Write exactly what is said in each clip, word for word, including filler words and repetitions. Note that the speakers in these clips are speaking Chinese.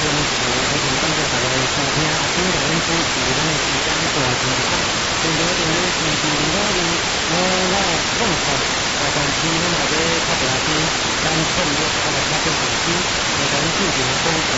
我非常感谢大家的收听，今日咱主持咱的时间大健康，全球电视支持五零五五梦想，啊，但是咱也要较大声，咱创业啊来较大声，来咱进行沟通。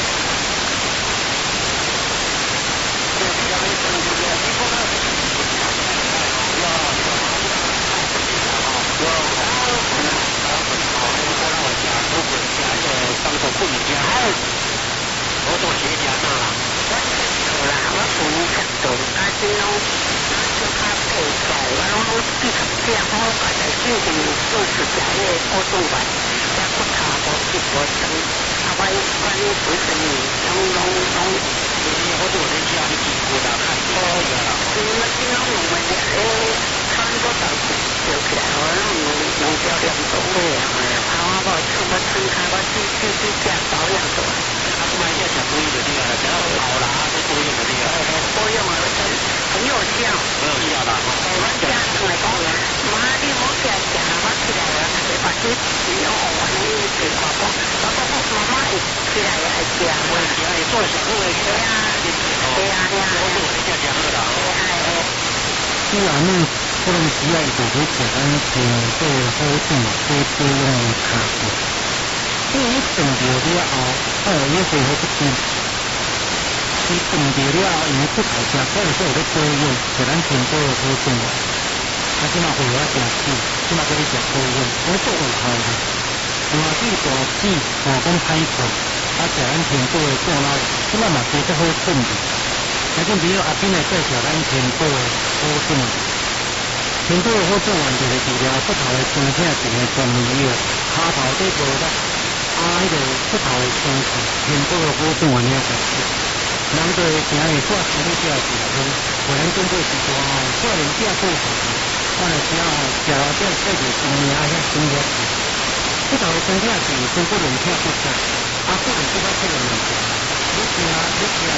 当做不一样，我做学家嘛，我是啦，我属于角度，但是拢就较配起来，我拢拢比较正好，反正就是做自家的活动吧，也不差无一无长，啊，我我呢本身拢拢拢，我做的家的几乎啦，看多个啦，嗯，我经常用的诶，差不多到就起来，我拢用用掉两种的啊。我无出我身躯，我去去去食保养做。啊，我买只食保养就对啦，只要好啦，去保养就对啦。保养啊，很有效。很有效啦。我食出来讲，妈你莫食食，我起来了，你把这用我呢去看讲，我讲妈妈会起来爱食，我起来做小路的去啊。对啊对啊。我做你食食好啦。哎哎。你阿妹可能只要一直去食咱平做好种做保养的卡布，因为你冻掉了后，哦，你恢复不见。你冻掉了后，因为骨头食可能说有咧保养，就咱平做的好种啊。啊，即马恢复啊正久，即马叫你食保养，我做有效的。换水大煮，无讲歹做，啊，食咱平做的种啦，即马嘛加较好种的。那种比如阿边来介绍咱平做的好种。平做的好种完就是治疗骨头的酸痛一个专门药，骹头底无力，啊，迄个骨头的酸痛，平做的好种完了就食。人就会成日挂身体只是酸，有人经过时段吼，少年只做啥，看来只吼食了只细个酸命遐酸遐酸，骨头的酸痛是酸骨轮痛骨折，啊，骨轮骨头出了问题，你听你听